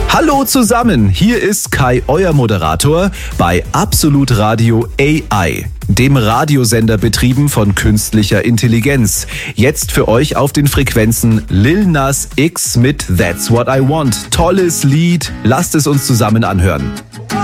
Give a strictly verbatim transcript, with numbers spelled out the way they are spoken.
Hallo zusammen, hier ist Kai, euer Moderator bei Absolut Radio A I, dem Radiosender betrieben von künstlicher Intelligenz. Jetzt für euch auf den Frequenzen Lil Nas X mit That's What I Want. Tolles Lied, lasst es uns zusammen anhören.